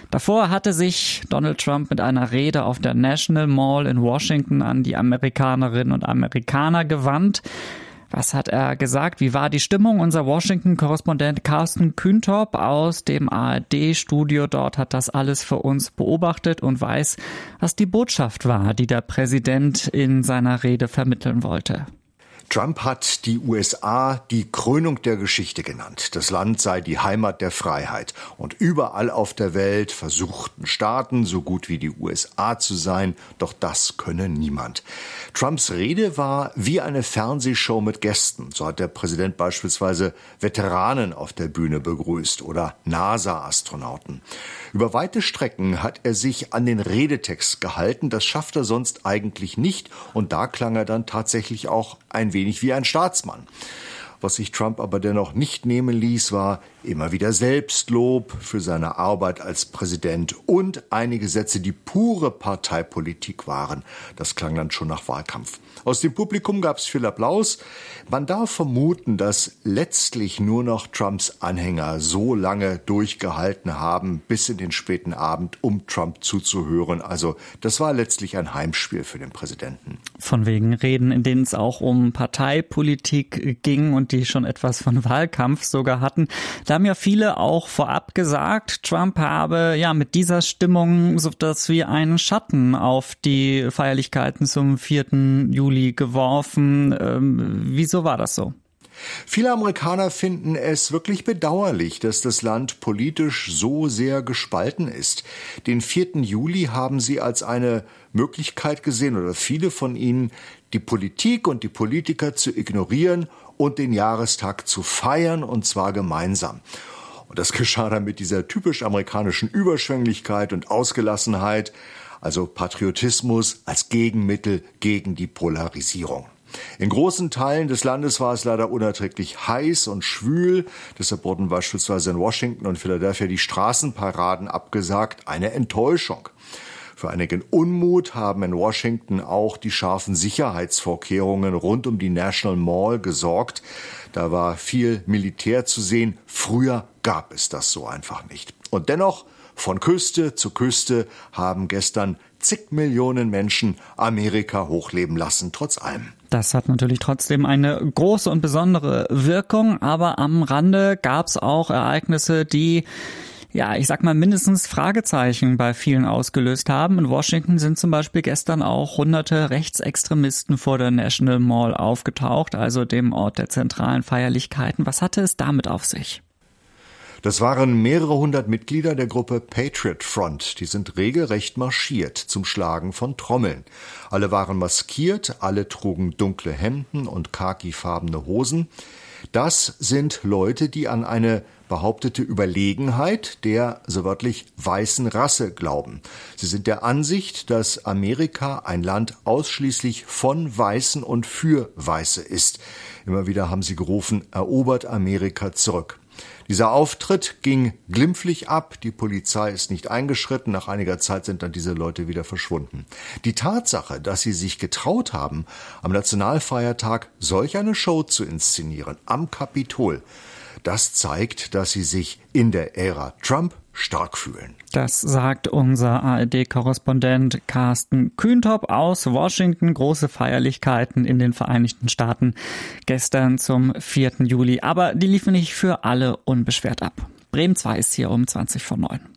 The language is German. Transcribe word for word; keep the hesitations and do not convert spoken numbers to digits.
Davor hatte sich Donald Trump mit einer Rede auf der National Mall in Washington an die Amerikanerinnen und Amerikaner gewandt. Was hat er gesagt? Wie war die Stimmung? Unser Washington-Korrespondent Carsten Kühntorp aus dem A R D-Studio dort hat das alles für uns beobachtet und weiß, was die Botschaft war, die der Präsident in seiner Rede vermitteln wollte. Trump hat die U S A die Krönung der Geschichte genannt. Das Land sei die Heimat der Freiheit. Und überall auf der Welt versuchten Staaten, so gut wie die U S A zu sein, doch das könne niemand. Trumps Rede war wie eine Fernsehshow mit Gästen. So hat der Präsident beispielsweise Veteranen auf der Bühne begrüßt oder NASA-Astronauten. Über weite Strecken hat er sich an den Redetext gehalten. Das schafft er sonst eigentlich nicht. Und da klang er dann tatsächlich auch ein wenig wie ein Staatsmann. Was sich Trump aber dennoch nicht nehmen ließ, war immer wieder Selbstlob für seine Arbeit als Präsident und einige Sätze, die pure Parteipolitik waren. Das klang dann schon nach Wahlkampf. Aus dem Publikum gab es viel Applaus. Man darf vermuten, dass letztlich nur noch Trumps Anhänger so lange durchgehalten haben, bis in den späten Abend, um Trump zuzuhören. Also das war letztlich ein Heimspiel für den Präsidenten. Von wegen Reden, in denen es auch um Parteipolitik ging und die schon etwas von Wahlkampf sogar hatten. Da haben ja viele auch vorab gesagt, Trump habe ja mit dieser Stimmung so etwas wie einen Schatten auf die Feierlichkeiten zum vierten Juli geworfen. Ähm, wieso war das so? Viele Amerikaner finden es wirklich bedauerlich, dass das Land politisch so sehr gespalten ist. Den vierten Juli haben sie als eine Möglichkeit gesehen, oder viele von ihnen, die Politik und die Politiker zu ignorieren und den Jahrestag zu feiern, und zwar gemeinsam. Und das geschah dann mit dieser typisch amerikanischen Überschwänglichkeit und Ausgelassenheit, also Patriotismus als Gegenmittel gegen die Polarisierung. In großen Teilen des Landes war es leider unerträglich heiß und schwül. Deshalb wurden beispielsweise in Washington und Philadelphia die Straßenparaden abgesagt. Eine Enttäuschung. Für einigen Unmut haben in Washington auch die scharfen Sicherheitsvorkehrungen rund um die National Mall gesorgt. Da war viel Militär zu sehen. Früher gab es das so einfach nicht. Und dennoch, von Küste zu Küste haben gestern zig Millionen Menschen Amerika hochleben lassen, trotz allem. Das hat natürlich trotzdem eine große und besondere Wirkung, aber am Rande gab es auch Ereignisse, die, ja, ich sag mal, mindestens Fragezeichen bei vielen ausgelöst haben. In Washington sind zum Beispiel gestern auch hunderte Rechtsextremisten vor der National Mall aufgetaucht, also dem Ort der zentralen Feierlichkeiten. Was hatte es damit auf sich? Das waren mehrere hundert Mitglieder der Gruppe Patriot Front. Die sind regelrecht marschiert zum Schlagen von Trommeln. Alle waren maskiert, alle trugen dunkle Hemden und khakifarbene Hosen. Das sind Leute, die an eine behauptete Überlegenheit der, so wörtlich, weißen Rasse glauben. Sie sind der Ansicht, dass Amerika ein Land ausschließlich von Weißen und für Weiße ist. Immer wieder haben sie gerufen, erobert Amerika zurück. Dieser Auftritt ging glimpflich ab, die Polizei ist nicht eingeschritten, nach einiger Zeit sind dann diese Leute wieder verschwunden. Die Tatsache, dass sie sich getraut haben, am Nationalfeiertag solch eine Show zu inszenieren, am Kapitol, das zeigt, dass sie sich in der Ära Trump stark fühlen. Das sagt unser A R D-Korrespondent Carsten Kühntorp aus Washington. Große Feierlichkeiten in den Vereinigten Staaten gestern zum vierten Juli. Aber die liefen nicht für alle unbeschwert ab. Bremen zwei ist hier um zwanzig vor neun.